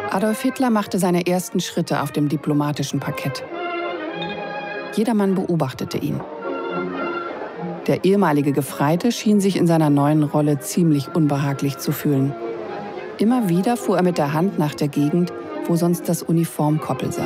Adolf Hitler machte seine ersten Schritte auf dem diplomatischen Parkett. Jedermann beobachtete ihn. Der ehemalige Gefreite schien sich in seiner neuen Rolle ziemlich unbehaglich zu fühlen. Immer wieder fuhr er mit der Hand nach der Gegend, wo sonst das Uniformkoppel saß.